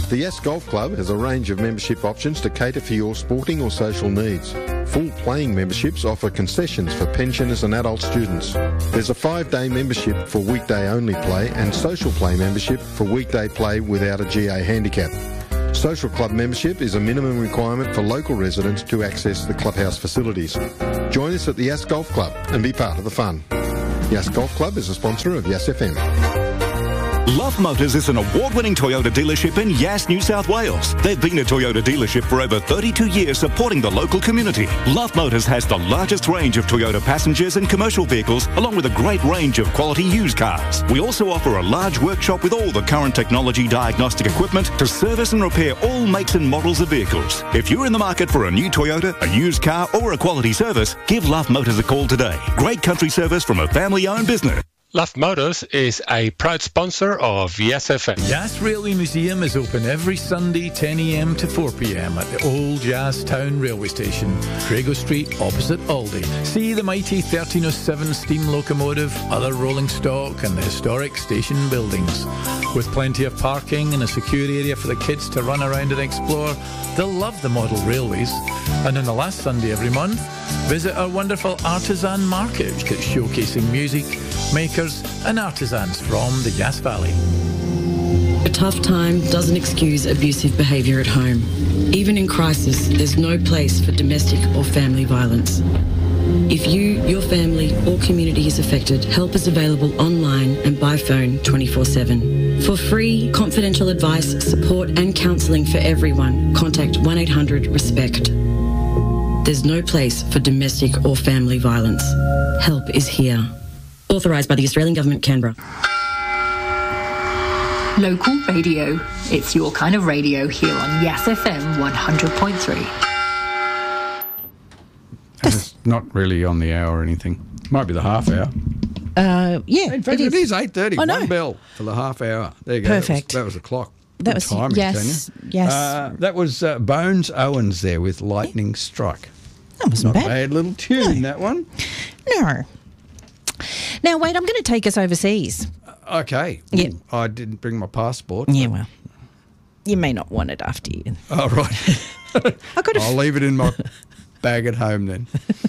The Yes Golf Club has a range of membership options to cater for your sporting or social needs. Full playing memberships offer concessions for pensioners and adult students. There's a 5-day membership for weekday-only play and social play membership for weekday play without a GA handicap. Social club membership is a minimum requirement for local residents to access the clubhouse facilities. Join us at the Yass Golf Club and be part of the fun. Yass Golf Club is a sponsor of Yass FM. Love Motors is an award-winning Toyota dealership in Yass, New South Wales. They've been a Toyota dealership for over 32 years supporting the local community. Love Motors has the largest range of Toyota passengers and commercial vehicles, along with a great range of quality used cars. We also offer a large workshop with all the current technology diagnostic equipment to service and repair all makes and models of vehicles. If you're in the market for a new Toyota, a used car or a quality service, give Love Motors a call today. Great country service from a family-owned business. Love Motors is a proud sponsor of Yass FM. Yass Railway Museum is open every Sunday 10 a.m. to 4 p.m. at the old Yass Town Railway Station, Crago Street, opposite Aldi. See the mighty 1307 steam locomotive, other rolling stock and the historic station buildings. With plenty of parking and a secure area for the kids to run around and explore, they'll love the model railways. And on the last Sunday every month, visit our wonderful artisan market, which is showcasing music, makers and artisans from the Yass Valley. A tough time doesn't excuse abusive behaviour at home. Even in crisis, there's no place for domestic or family violence. If you, your family or community is affected, help is available online and by phone 24/7. For free, confidential advice, support and counselling for everyone, contact 1-800-RESPECT. There's no place for domestic or family violence. Help is here. Authorised by the Australian Government, Canberra. Local radio. It's your kind of radio here on Yass FM 100.3. It's not really on the hour or anything. Might be the half hour. Yeah, in fact, it is 8:30. I know. One bell for the half hour. There you go. Perfect. That was the clock. That Good was timing, yes, Tanya. yes. That was Bones Owens there with Lightning Strike. That wasn't Not bad. a bad little tune, that one. No. Now, wait, I'm going to take us overseas. Okay. Yep. Ooh, I didn't bring my passport. Yeah, well, you may not want it after you. Oh, right. I'll leave it in my bag at home then.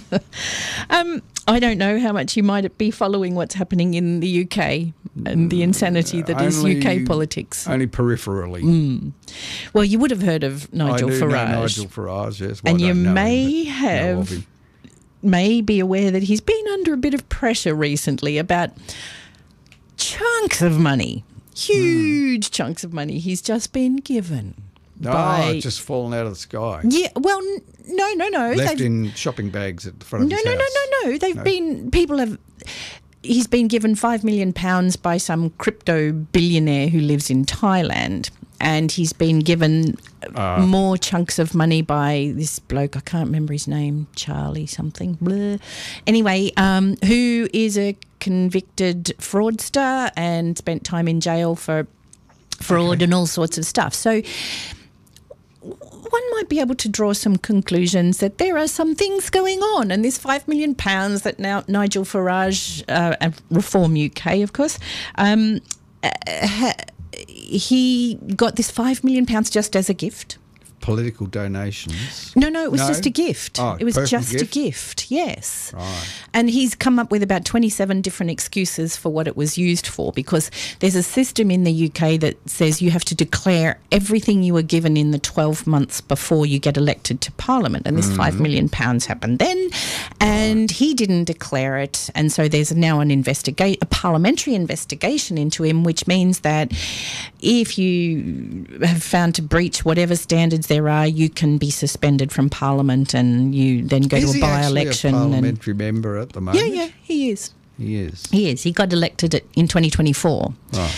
I don't know how much you might be following what's happening in the UK and the insanity that is UK politics. Only peripherally. Well, you would have heard of Nigel I do Farage. know Nigel Farage, yes. Well, And I you don't know may him, but know of him. may be aware that he's been under a bit of pressure recently about chunks of money, huge chunks of money he's just been given. It's just fallen out of the sky. Yeah, well, no. Left in shopping bags at the front of his house. No. He's been given £5 million by some crypto billionaire who lives in Thailand. And he's been given more chunks of money by this bloke, I can't remember his name, Charlie something. Blah. Anyway, who is a convicted fraudster and spent time in jail for fraud and all sorts of stuff. So one might be able to draw some conclusions that there are some things going on, and this £5 million that now Nigel Farage, Reform UK, of course, he got this £5 million just as a gift. Political donations? No, it was just a gift. Oh, it was just a gift, yes. Right. And he's come up with about 27 different excuses for what it was used for, because there's a system in the UK that says you have to declare everything you were given in the 12 months before you get elected to Parliament. And this £5 million happened then, and he didn't declare it. And so there's now a parliamentary investigation into him, which means that if you have found to breach whatever standards there are, you can be suspended from Parliament, and you then go to a by-election. Is he actually a parliamentary member at the moment? Yeah, he is. He is. He is. He got elected in 2024. Right.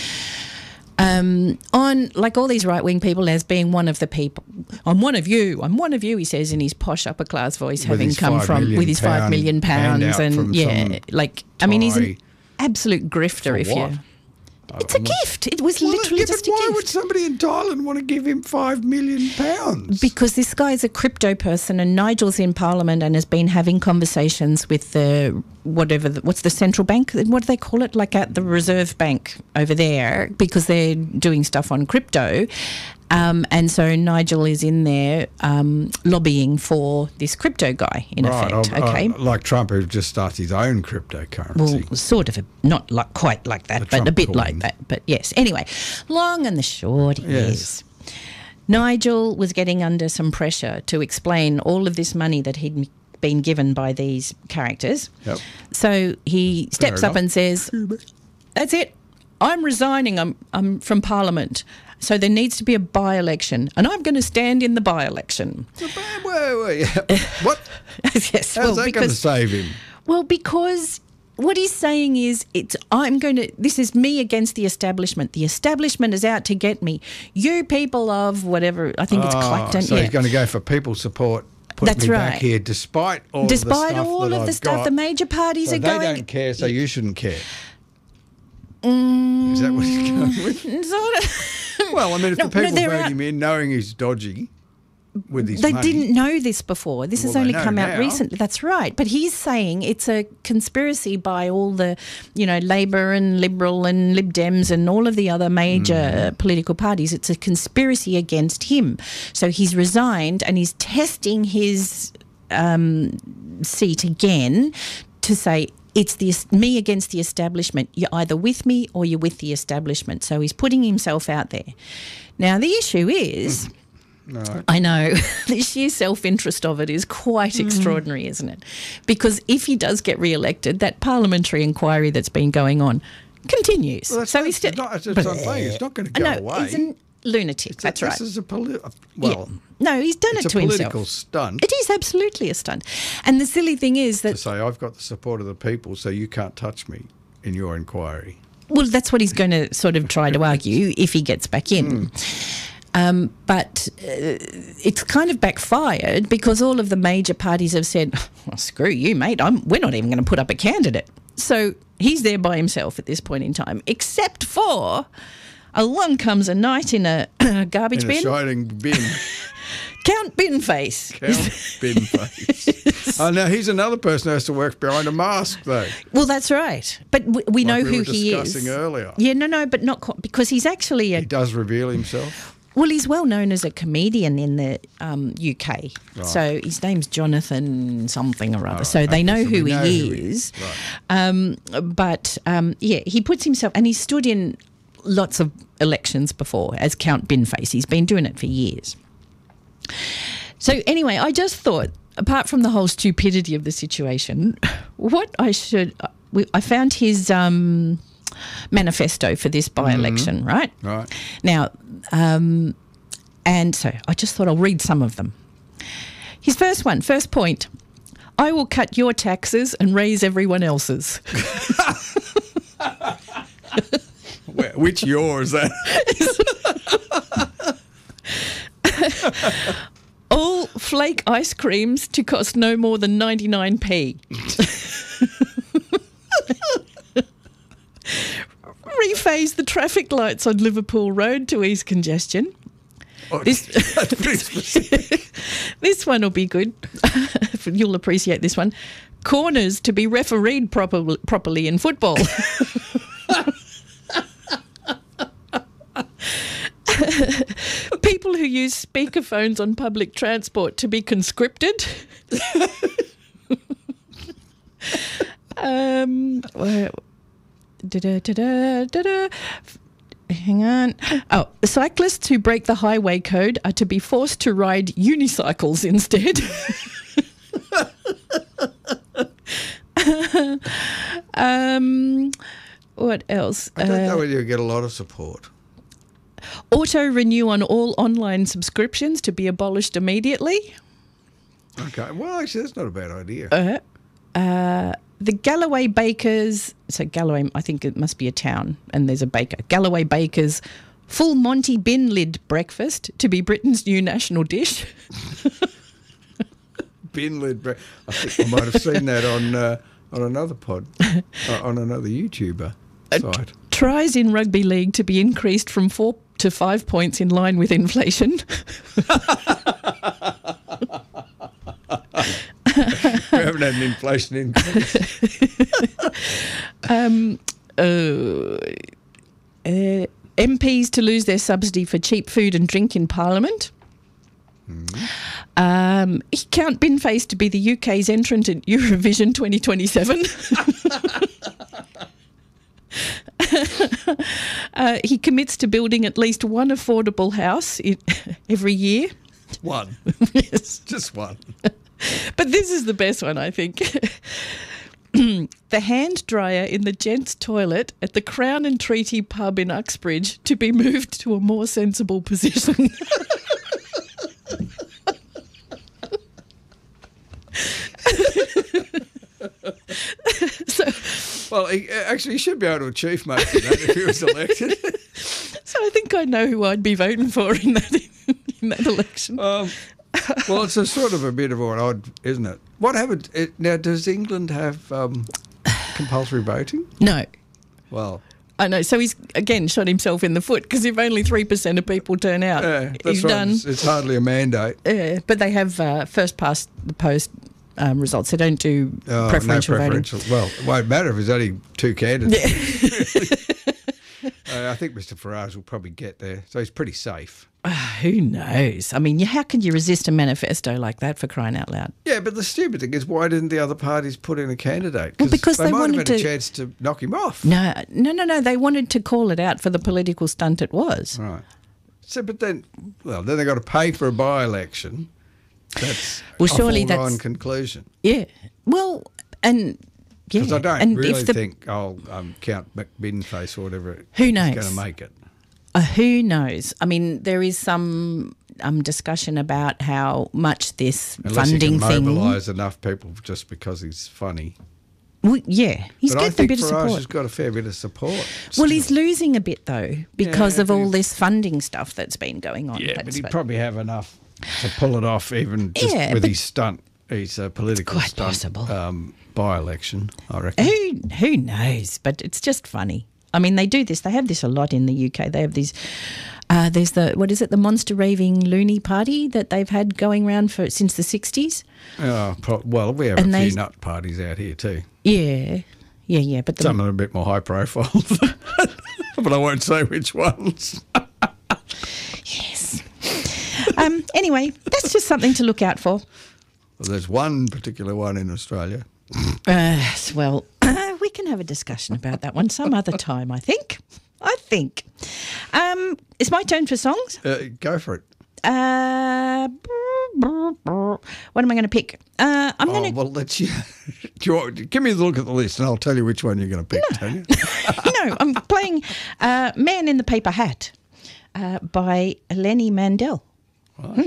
On, like all these right-wing people, as being one of the people, I'm one of you, he says in his posh upper-class voice, having come from with his £5 million, and he's an absolute grifter. If you. It's a gift. It was literally just a gift. Why would somebody in Thailand want to give him £5 million? Because this guy's a crypto person, and Nigel's in Parliament and has been having conversations with what's the central bank? What do they call it? Like at the Reserve Bank over there, because they're doing stuff on crypto. And so Nigel is in there lobbying for this crypto guy, in effect. Okay, like Trump, who just starts his own cryptocurrency. Well, sort of, not like quite like that, but a bit like that. But yes, anyway, long and the short is Nigel was getting under some pressure to explain all of this money that he'd been given by these characters. Yep. So he steps up and says, "That's it. I'm resigning. I'm from Parliament. So there needs to be a by-election, and I'm going to stand in the by-election." What? Yes. How's that going to save him? Well, because what he's saying is, this is me against the establishment. The establishment is out to get me. You people of whatever, I think it's Clacton. So he's going to go for people support. Put me back here, despite all of the stuff. The major parties are going. They don't care, so you shouldn't care. Is that what he's going with? Sort of. Well, I mean, if the people vote him in knowing he's dodgy with his money. They didn't know this before. This has only come out recently. That's right. But he's saying it's a conspiracy by all the, Labor and Liberal and Lib Dems and all of the other major political parties. It's a conspiracy against him. So he's resigned and he's testing his seat again to say, it's me against the establishment. You're either with me or you're with the establishment. So he's putting himself out there. Now, the issue is, I know, the sheer self-interest of it is quite extraordinary, isn't it? Because if he does get re-elected, that parliamentary inquiry that's been going on continues. Well, so it's not going to go away. He's a lunatic. That's right. This is a No, he's done it to himself. It's a political stunt. It is absolutely a stunt. And the silly thing is that... To say, I've got the support of the people, so you can't touch me in your inquiry. Well, that's what he's going to sort of try to argue if he gets back in. But it's kind of backfired because all of the major parties have said, well, screw you, mate, we're not even going to put up a candidate. So he's there by himself at this point in time, except for... Along comes a knight in a garbage bin. In a shining bin. Count Binface. Count Binface. Oh, now he's another person who has to work behind a mask, though. Well, that's right. But we know who he is. Discussing earlier. Yeah, no, but not quite, because he's actually He does reveal himself. Well, he's well known as a comedian in the UK. Right. So his name's Jonathan something or other. Right. So they know who he is. Right. But he puts himself, and he's stood in lots of elections before as Count Binface. He's been doing it for years. So anyway, I just thought, apart from the whole stupidity of the situation, I found his manifesto for this by-election, right? Right. Now, and so I just thought I'll read some of them. His first point, I will cut your taxes and raise everyone else's. Which yours? All flake ice creams to cost no more than 99p. Rephase the traffic lights on Liverpool Road to ease congestion. This one will be good. You'll appreciate this one. Corners to be refereed properly in football. People who use speakerphones on public transport to be conscripted. Hang on. Oh, cyclists who break the highway code are to be forced to ride unicycles instead. What else? I don't know whether you get a lot of support. Auto-renew on all online subscriptions to be abolished immediately. Okay. Well, actually, that's not a bad idea. The Galloway Bakers, so Galloway, I think it must be a town, and there's a baker. Galloway Bakers full Monty bin lid breakfast to be Britain's new national dish. Bin lid breakfast. I think I might have seen that on another pod, on another YouTuber site. Tries in rugby league to be increased from 4 to 5 points in line with inflation. We haven't had an inflation increase. MPs to lose their subsidy for cheap food and drink in Parliament. Count Binface to be the UK's entrant at Eurovision 2027. He commits to building at least one affordable house every year. One. Yes. Just one. But this is the best one, I think. The hand dryer in the gents' toilet at the Crown and Treaty pub in Uxbridge to be moved to a more sensible position. Well, he should be able to achieve most of that if he was elected. So I think I know who I'd be voting for in that election. Well, it's a sort of a bit of an odd, isn't it? What happened now? Does England have compulsory voting? No. Well, I know. So he's again shot himself in the foot because if only 3% of people turn out, he's right. done. It's hardly a mandate. But they have first past the post results. They don't do preferential voting. Well, it won't matter if there's only two candidates. Yeah. I think Mr Farage will probably get there, so he's pretty safe. Who knows? I mean, how can you resist a manifesto like that, for crying out loud? Yeah, but the stupid thing is, why didn't the other parties put in a candidate? Well, because they might wanted have had a chance to knock him off. No. They wanted to call it out for the political stunt it was. Right. So, but then they got to pay for a by-election. That's surely a foregone conclusion. Yeah. Well, and... Yeah. Because I don't and really think Count Binface or whatever who knows? is going to make it. Who knows? I mean, there is some discussion about how much this funding he can thing... mobilise enough people just because he's funny. Well, yeah, he's getting a bit of support. Farage has got a fair bit of support. Well, he's losing a bit, though, because of all this funding stuff that's been going on. Yeah, but he'd probably have enough to pull it off even just with his stunt. He's a political stunt by-election, I reckon. Who knows? But it's just funny. I mean, they do this. They have this a lot in the UK. They have these... there's the Monster Raving Loony Party that they've had going around since the 60s. Well, we have a few nut parties out here too. Yeah. But some of them are a bit more high profile. But I won't say which ones. Yes. Anyway, that's just something to look out for. Well, there's one particular one in Australia. We can have a discussion about that one some other time, I think. It's my turn for songs. Go for it. What am I going to pick? I'm going to... Well, let's... give me a look at the list and I'll tell you which one you're going to pick, Tanya. No, I'm playing Man in the Paper Hat by Lenny Mandel. Right.